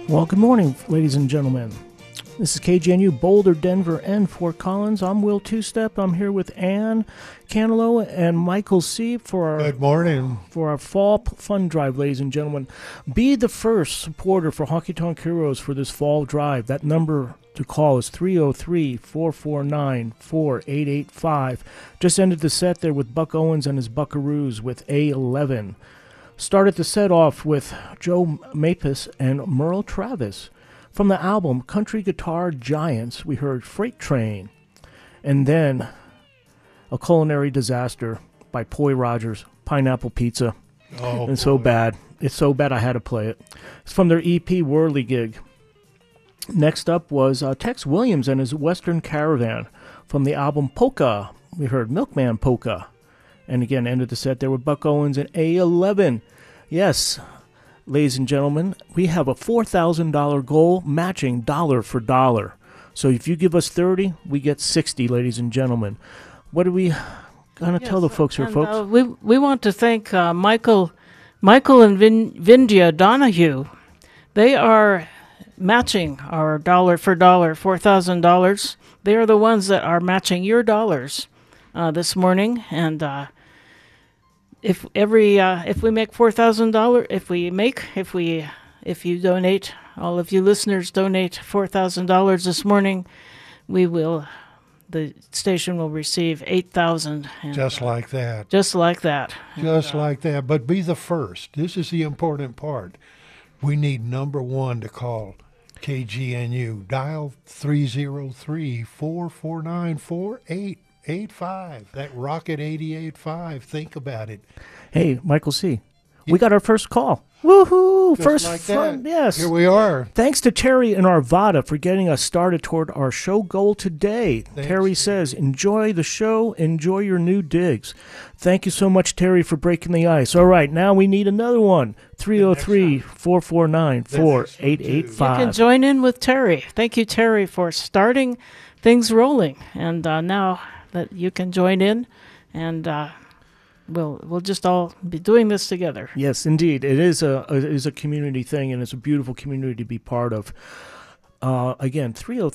Well, good morning, ladies and gentlemen. This is KGNU Boulder, Denver, and Fort Collins. I'm Will Two-Step. I'm here with Ann Canelo and Michael C. Good morning. For our fall fun drive, ladies and gentlemen. Be the first supporter for Honky Tonk Heroes for this fall drive. That number to call is 303-449-4885. Just ended the set there with Buck Owens and his Buckaroos with A11. Started the set off with Joe Mapis and Merle Travis. From the album Country Guitar Giants, we heard Freight Train. And then A Culinary Disaster by Poi Rogers, Pineapple Pizza. Oh, it's so bad. It's so bad I had to play it. It's from their EP Whirligig. Next up was Tex Williams and his Western Caravan. From the album Polka, we heard Milkman Polka. And again, ended the set there with Buck Owens and A11. Yes, ladies and gentlemen, we have a $4,000 goal matching dollar for dollar. So if you give us 30, we get 60, ladies and gentlemen. What are we going to tell the folks here, folks? We want to thank Michael and Vindia Donahue. They are matching our dollar for dollar, $4,000. They are the ones that are matching your dollars this morning. And if we make $4,000, if you donate, all of you listeners donate $4,000 this morning, the station will receive $8,000. Just like that. Just like that. Just like that. But be the first. This is the important part. We need number one to call KGNU. Dial 303-449-4885. That Rocket 88.5. Think about it. Hey, Michael C. We got our first call. Woohoo! Just First like fun, that. yes. Here we are. Thanks to Terry and Arvada for getting us started toward our show goal today. Thanks, Terry says, enjoy the show, enjoy your new digs. Thank you so much, Terry, for breaking the ice. All right, now we need another one. 303-449-4885. You can join in with Terry. Thank you, Terry, for starting things rolling. And now that you can join in, and we'll just all be doing this together. Yes, indeed. It is a community thing, and it's a beautiful community to be part of. Again,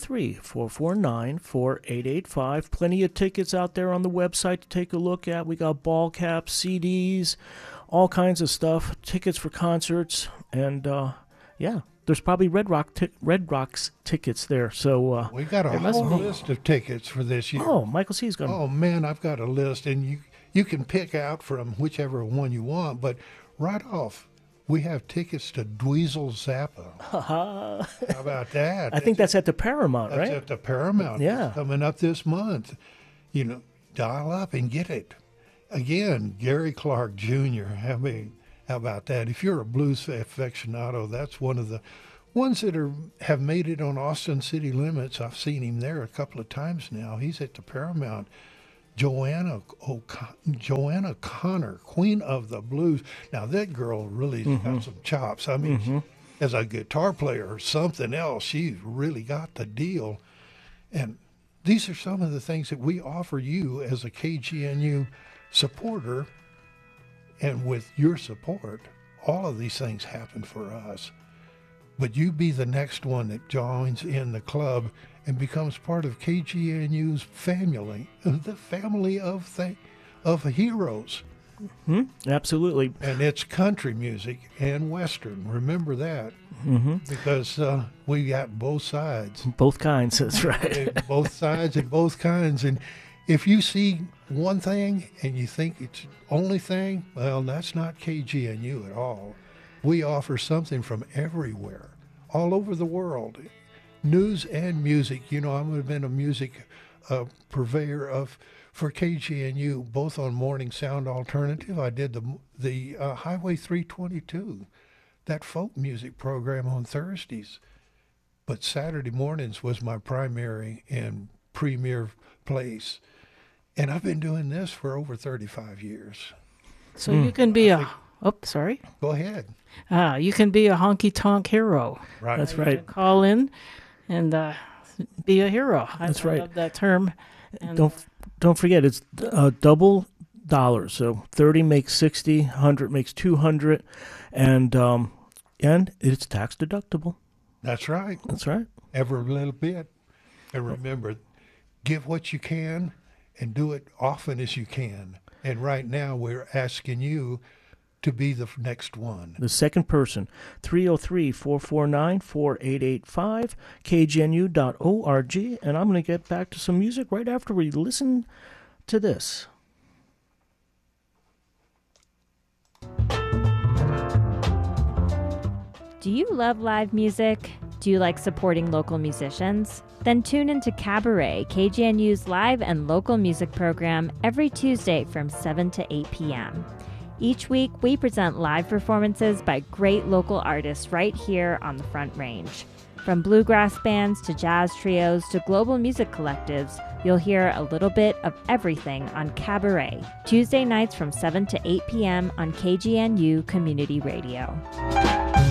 303-449-4885. Plenty of tickets out there on the website to take a look at. We got ball caps, CDs, all kinds of stuff, tickets for concerts, and there's probably Red Rocks tickets there. So we got a whole list of tickets for this year. Oh, Michael C's going. Oh man, I've got a list, and you can pick out from whichever one you want. But right off, we have tickets to Dweezil Zappa. How about that? I think that's at the Paramount, right? That's at the Paramount. Yeah, it's coming up this month. Dial up and get it. Again, Gary Clark Jr. How about that? If you're a blues aficionado, that's one of the ones that have made it on Austin City Limits. I've seen him there a couple of times now. He's at the Paramount. Joanna Connor, Queen of the Blues. Now, that girl really got some chops. I mean, as a guitar player or something else, she's really got the deal. And these are some of the things that we offer you as a KGNU supporter. And with your support, all of these things happen for us. But you be the next one that joins in the club and becomes part of KGNU's family, the family of heroes. Mm-hmm. Absolutely. And it's country music and Western. Remember that. Because we got both sides. Both kinds, that's right. Both sides and both kinds. And if you see one thing and you think it's the only thing, well, that's not KGNU at all. We offer something from everywhere, all over the world. News and music. I've been a music purveyor for KGNU, both on Morning Sound Alternative. I did the Highway 322, that folk music program on Thursdays. But Saturday mornings was my primary and premier place. And I've been doing this for over 35 years. So you can be sorry. Go ahead. You can be a honky tonk hero. Right. That's right. Call in and be a hero. That's I right. love that term. And don't forget, it's double dollars. So 30 makes 60, 100 makes 200, and it's tax deductible. That's right. That's right. Every little bit. And remember, give what you can and do it often as you can. And right now we're asking you to be the next one. The second person, 303-449-4885, kgnu.org. And I'm going to get back to some music right after we listen to this. Do you love live music? Do you like supporting local musicians? Then tune into Cabaret, KGNU's live and local music program, every Tuesday from 7 to 8 p.m. Each week, we present live performances by great local artists right here on the Front Range. From bluegrass bands to jazz trios to global music collectives, you'll hear a little bit of everything on Cabaret, Tuesday nights from 7 to 8 p.m. on KGNU Community Radio.